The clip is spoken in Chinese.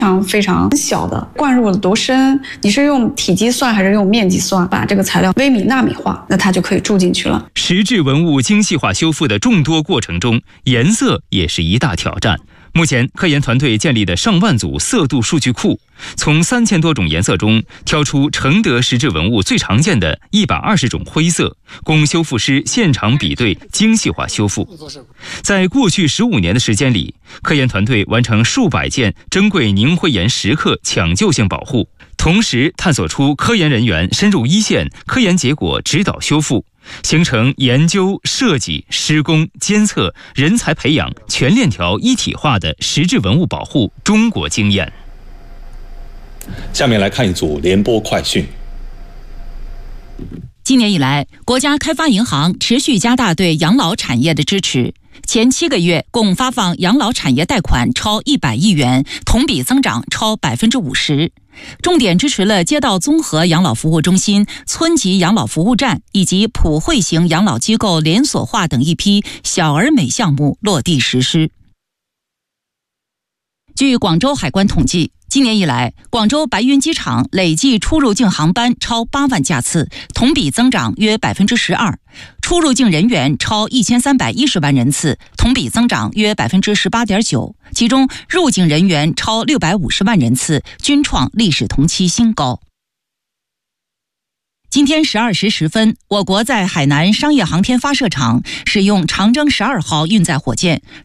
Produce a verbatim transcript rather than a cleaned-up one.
非常非常小的，灌入了多深？你是用体积算还是用面积算？把这个材料微米、纳米化，那它就可以注进去了。 石质文物精细化修复的众多过程中，颜色也是一大挑战。目前，科研团队建立的上万组色度数据库，从三千多种颜色中挑出承德石质文物最常见的一百二十种灰色，供修复师现场比对精细化修复。在过去十五年的时间里，科研团队完成数百件珍贵凝灰岩石刻抢救性保护，同时探索出科研人员深入一线，科研结果指导修复，形成研究、设计、施工、监测、人才培养全链条一体化的石质文物保护中国经验。 下面来看一组联播快讯。 今年以来，国家开发银行持续加大对养老产业的支持。前七个月共发放养老产业贷款超一百亿元，同比增长超百分之五十。重点支持了街道综合养老服务中心、村级养老服务站以及普惠型养老机构连锁化等一批小而美项目落地实施。据广州海关统计，今年以来，广州白云机场累计出入境航班超八万架次，同比增长约百分之十二；出入境人员超一千三百一十万人次，同比增长约百分之十八点九。其中，入境人员超六百五十万人次，均创历史同期新高。今天十二时十分，我国在海南商业航天发射场使用长征十二号运载火箭